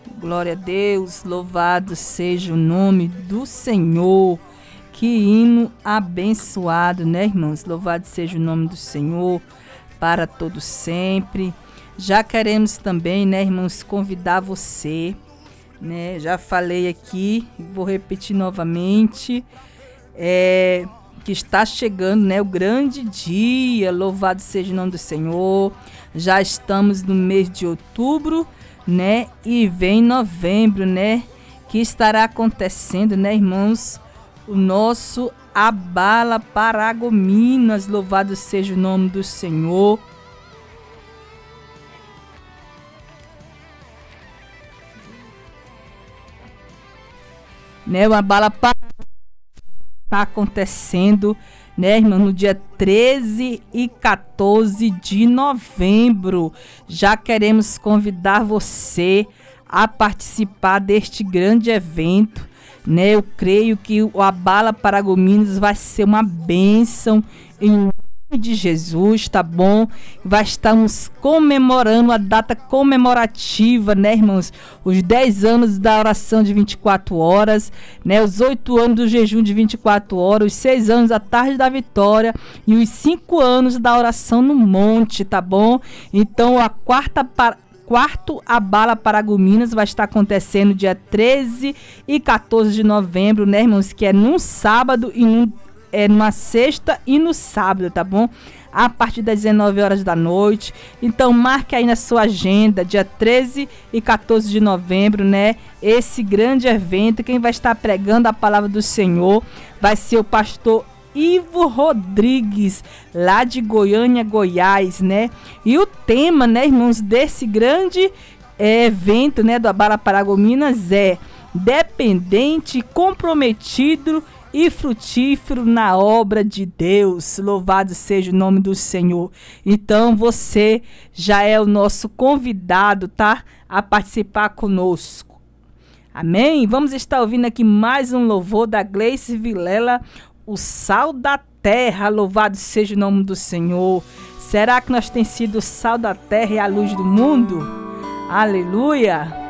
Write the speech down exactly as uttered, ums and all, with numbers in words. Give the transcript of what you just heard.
Glória a Deus, louvado seja o nome do Senhor. Que hino abençoado, né, irmãos? Louvado seja o nome do Senhor para todo sempre. Já queremos também, né, irmãos, convidar você, né? Já falei aqui, vou repetir novamente, é, que está chegando, né, o grande dia. Louvado seja o nome do Senhor. Já estamos no mês de outubro, né? E vem novembro, né? Que estará acontecendo, né, irmãos? O nosso Abala Paragominas. Louvado seja o nome do Senhor. Né, o Abala Paragominas está acontecendo, né, irmão, no dia treze e quatorze de novembro. Já queremos convidar você a participar deste grande evento, né? Eu creio que o Abala Paragominas vai ser uma bênção em nome de Jesus, tá bom? Vai estarmos comemorando a data comemorativa, né, irmãos? Os dez anos da oração de vinte e quatro horas, né? Os oito anos do jejum de vinte e quatro horas, os seis anos da tarde da vitória e os cinco anos da oração no monte, tá bom? Então, a quarta para Quarto Abala Paragominas vai estar acontecendo dia treze e quatorze de novembro, né, irmãos? Que é num sábado e num, é numa sexta e no sábado, tá bom? A partir das dezenove horas da noite. Então, marque aí na sua agenda, dia treze e quatorze de novembro, né? Esse grande evento. Quem vai estar pregando a palavra do Senhor vai ser o pastor Ivo Rodrigues, lá de Goiânia, Goiás, né? E o tema, né, irmãos, desse grande é, evento, né, do Abala Paragominas é dependente, comprometido e frutífero na obra de Deus. Louvado seja o nome do Senhor. Então, você já é o nosso convidado, tá? A participar conosco. Amém? Vamos estar ouvindo aqui mais um louvor da Gleice Vilela, o sal da terra. Louvado seja o nome do Senhor. Será que nós temos sido o sal da terra e a luz do mundo? Aleluia!